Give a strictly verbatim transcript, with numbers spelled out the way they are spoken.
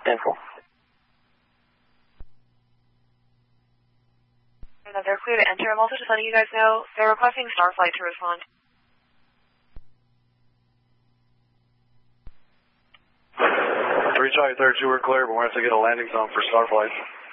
ten four. They're clear to enter. I'm also just letting you guys know they're requesting Starflight to respond. three Charlie thirty-two, we're clear, but we're going to get a landing zone for Starflight.